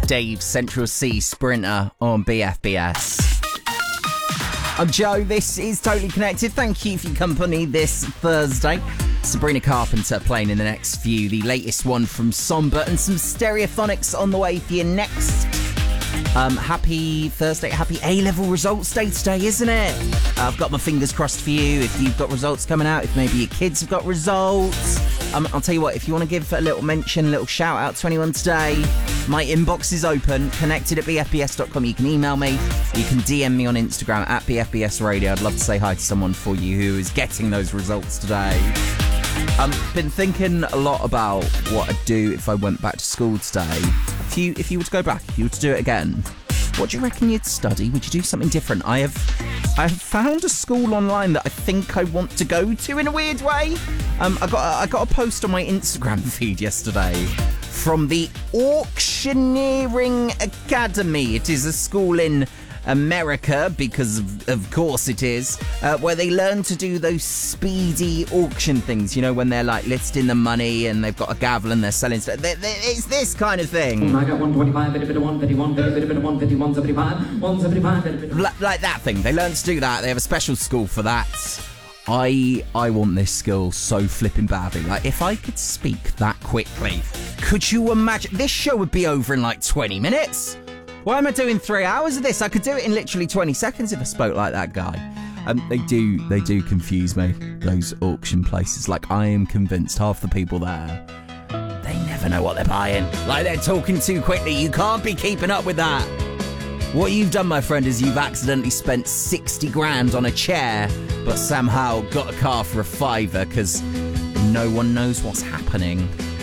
Dave Central C Sprinter on BFBS. I'm Joe, this is Totally Connected. Thank you for your company this Thursday. Sabrina Carpenter playing in the next few, the latest one from Somber, and some Stereophonics on the way for you next. Happy Thursday, happy A-level results day today, isn't it? I've got my fingers crossed for you if you've got results coming out, if maybe your kids have got results. I'll tell you what, if you want to give a little mention, a little shout out to anyone today, my inbox is open, connected at bfbs.com. You can email me, you can DM me on Instagram at BFBS Radio. I'd love to say hi to someone for you who is getting those results today. I've been thinking a lot about what I'd do if I went back to school today. If you were to go back, if you were to do it again, what do you reckon you'd study? Would you do something different? I have found a school online that I think I want to go to in a weird way. I got a post on my Instagram feed yesterday from the Auctioneering Academy. It is a school in America, because of course it is, where they learn to do those speedy auction things, you know, when they're like listing the money and they've got a gavel and they're selling stuff. It's this kind of thing. I got 125, bit of 151, bit of 151, 75, 175. Like that thing. They learn to do that. They have a special school for that. I want this skill so flipping badly. Like, if I could speak that quickly, could you imagine? This show would be over in like 20 minutes. Why am I doing 3 hours of this? I could do it in literally 20 seconds if I spoke like that guy. They do confuse me, those auction places. Like, I am convinced half the people there, they never know what they're buying. Like, they're talking too quickly. You can't be keeping up with that. What you've done, my friend, is you've accidentally spent 60 grand on a chair, but somehow got a car for a £5 because no one knows what's happening.